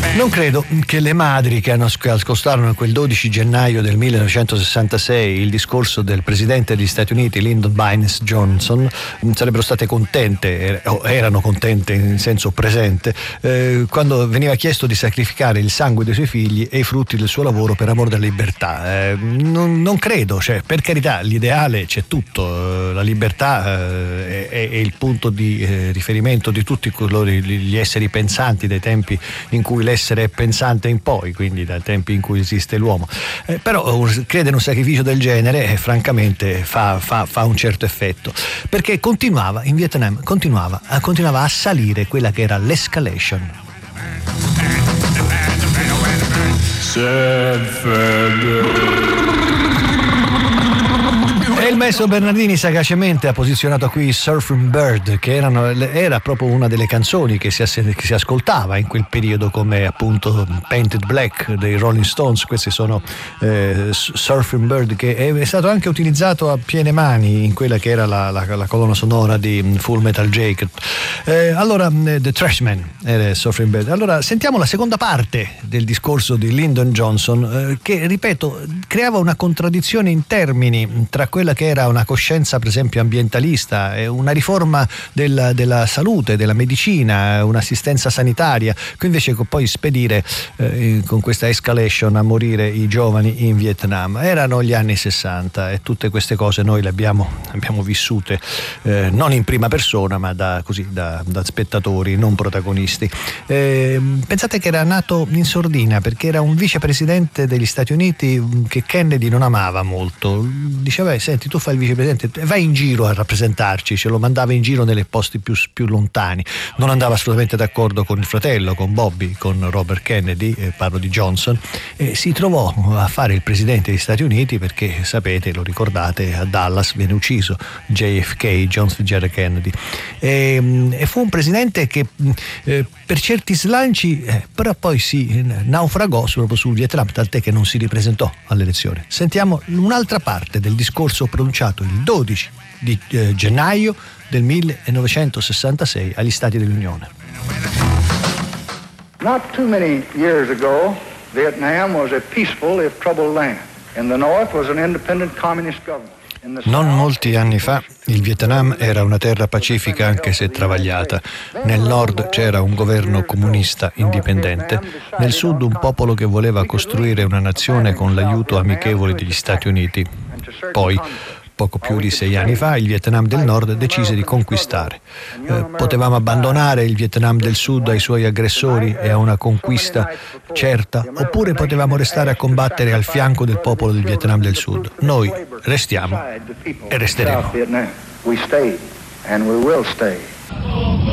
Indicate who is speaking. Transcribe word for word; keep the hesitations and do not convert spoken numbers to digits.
Speaker 1: Non credo che le madri che hanno ascoltarono quel dodici gennaio del millenovecentosessantasei il discorso del presidente degli Stati Uniti Lyndon Baines Johnson sarebbero state contente, o erano contente in senso presente, eh, quando veniva chiesto di sacrificare il sangue dei suoi figli e i frutti del suo lavoro per amore della libertà. Eh, non, non credo, cioè, per carità, l'ideale c'è tutto, la libertà eh, è, è il punto di eh, riferimento di tutti coloro, gli esseri pensanti dai tempi in cui l'essere è pensante in poi, quindi dai tempi in cui esiste l'uomo, eh, però credere in un sacrificio del genere eh, francamente fa, fa, fa un certo effetto, perché continuava in Vietnam continuava, continuava a salire quella che era l'escalation. E il maestro Bernardini sagacemente ha posizionato qui Surfing Bird, che erano, era proprio una delle canzoni che si, che si ascoltava in quel periodo, come appunto Painted Black dei Rolling Stones. Questi sono eh, Surfing Bird, che è, è stato anche utilizzato a piene mani in quella che era la, la, la colonna sonora di Full Metal Jacket. Eh, allora, The Trashman era Surfing Bird. Allora, sentiamo la seconda parte del discorso di Lyndon Johnson, eh, che, ripeto, creava una contraddizione in termini tra quella che era una coscienza per esempio ambientalista, una riforma della, della salute, della medicina, un'assistenza sanitaria, che invece poi spedire eh, con questa escalation a morire i giovani in Vietnam. Erano gli anni sessanta e tutte queste cose noi le abbiamo, abbiamo vissute eh, non in prima persona, ma da, così, da, da spettatori, non protagonisti. Eh, pensate che era nato in sordina perché era un vicepresidente degli Stati Uniti che Kennedy non amava molto. Diceva: senti, tu fai il vicepresidente, vai in giro a rappresentarci. Ce lo mandava in giro nelle posti più, più lontani. Non andava assolutamente d'accordo con il fratello, con Bobby, con Robert Kennedy, eh, parlo di Johnson, e si trovò a fare il presidente degli Stati Uniti perché, sapete, lo ricordate, a Dallas viene ucciso J F K, John Fitzgerald Kennedy, e, e fu un presidente che eh, per certi slanci eh, però poi si naufragò proprio sul Vietnam, tant'è che non si ripresentò alle elezioni. Sentiamo un'altra parte del discorso pronunciato il dodici di eh, gennaio del millenovecentosessantasei agli Stati dell'Unione.
Speaker 2: Not too many years ago, Vietnam was a peaceful if troubled land. In the north was an independent communist government.
Speaker 1: Non molti anni fa il Vietnam era una terra pacifica anche se travagliata. Nel nord c'era un governo comunista indipendente, nel sud un popolo che voleva costruire una nazione con l'aiuto amichevole degli Stati Uniti. Poi, poco più di sei anni fa, il Vietnam del Nord decise di conquistare. Eh, potevamo abbandonare il Vietnam del Sud ai suoi aggressori e a una conquista certa, oppure potevamo restare a combattere al fianco del popolo del Vietnam del Sud. Noi restiamo e resteremo.